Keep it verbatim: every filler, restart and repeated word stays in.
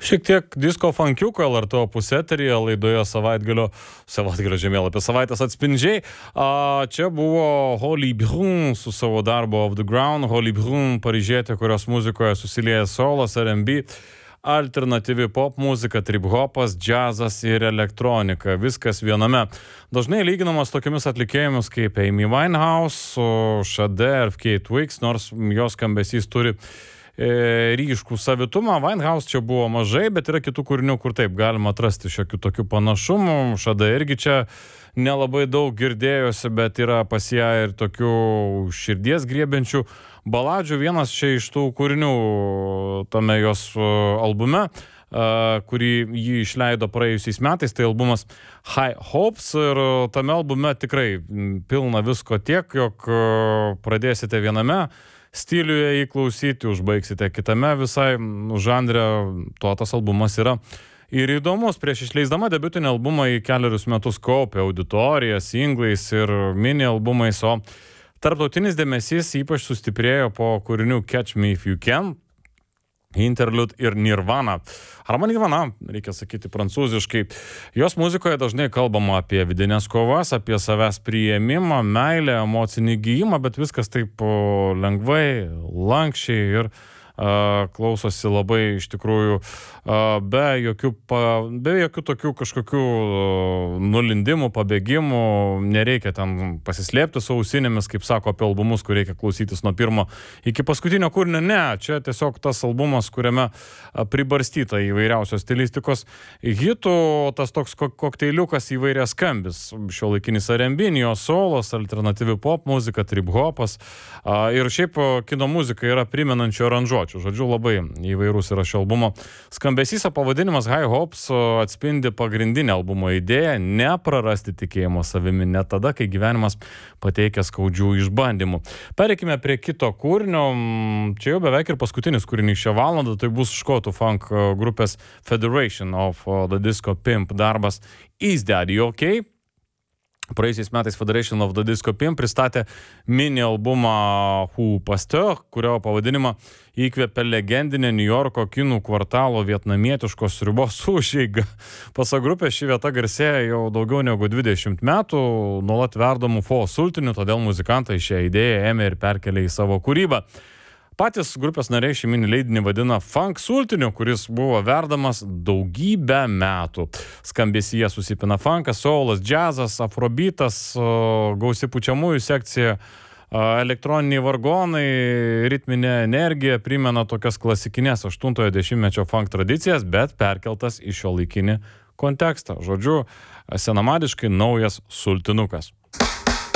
Šiek tiek disko funkiuko L R T opus eteryje laidoje savaitgalio, savaitgalio žemėlapio savaitės atspindžiai. A, čia buvo Holly Brun su savo darbo Off the Ground. Holly Brun, paryžietė, kurios muzikoje susilieja solas, R and B, alternatyvi pop muzika, trip-hopas, džiazas ir elektronika. Viskas viename. Dažnai lyginamas tokiamis atlikėjomis kaip Amy Winehouse, Sade ar Kate Wicks, nors jos skambesys turi ryškų savitumą. Winehouse čia buvo mažai, bet yra kitų kūrinių, kur taip galima atrasti šiokių tokių panašumų. Šada irgi čia nelabai daug girdėjosi, bet yra pas ją ir tokių širdies griebiančių baladžių. Vienas čia iš tų kūrinių tame jos albume, kurį jį išleido praėjusiais metais, tai albumas High Hopes, ir tame albume tikrai pilna visko tiek, jog pradėsite viename stiliuje jį klausyti, užbaigsite kitame visai žanre. Tuo tas albumas yra ir įdomus. Prieš išleisdama debiutinį albumą į keliarius metus kaupė auditoriją, singlais ir mini albumais, o tarptautinis dėmesys ypač sustiprėjo po kūrinių Catch Me If You Can, Interlude ir Nirvana. Arba Nirvana, reikia sakyti prancūziškai. Jos muzikoje dažnai kalbama apie vidinės kovas, apie savęs priėmimą, meilę, emocinį gijimą, bet viskas taip lengvai, lankščiai ir uh, klausosi labai iš tikrųjų uh, be jokių, pa, be jokių tokių kažkokių uh, nulindimų, pabėgimų. Nereikia ten pasislėpti su ausinėmis, kaip sako apie albumus, kur reikia klausytis nuo pirmo iki paskutinio kūrinio. Ne, čia tiesiog tas albumas, kuriame pribarstyta įvairiausios stilistikos hitų, tas toks kokteiliukas įvairias skambis. Šiuolaikinis R and B, neo solas, alternatyvi pop muzika, trip-hopas ir šiaip kino muzika yra primenančių aranžuočių. Žodžiu, labai įvairūs yra šio albumo skambesys. Pavadinimas High Hopes atspindi pagrindinę albumo idėją - neprarasti tikėjimo savimi net tada, kai gyvenimas pateikia skaudžių išbandymų. Pereikime prie kito kūrinio. Čia jau beveik ir paskutinis kūrinys šią valandą. Tai bus škotų funk grupės Federation of the Disco Pimp darbas Is Daddy OK? Praėjusiais metais Federation of the Disco Pimp pristatė mini albumą Who Pasteur, kurio pavadinimą įkvėpė legendinė New Yorko kinų kvartalo vietnamietiškos sriubos užeiga. Pasak grupės ši vieta garsėja jau daugiau negu dvidešimt metų, nuolat verdomų fo sultinių, todėl muzikantai šią idėją ėmė ir perkelė į savo kūrybą. Patys grupės nariai šį mini leidinį vadina funk sultiniu, kuris buvo verdamas daugybę metų. Skambesyje susipina funkas, soulas, džiazas, afrobeatas, gausi pučiamųjų sekcija, elektroniniai vargonai, ritminė energija primena tokias klasikinės aštuntojo dešimtmečio funk tradicijas, bet perkeltas į šiuolaikinį kontekstą. Žodžiu, senamadiškai naujas sultinukas.